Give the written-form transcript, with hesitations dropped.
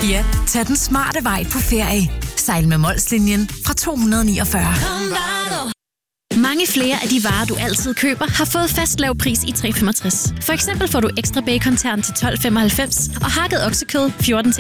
Ja, tag den smarte vej på ferie. Sejl med Molslinjen fra 249. Mange flere af de varer, du altid køber, har fået fast lav pris i 365. For eksempel får du ekstra bacon-tern til 12,95 og hakket oksekød 14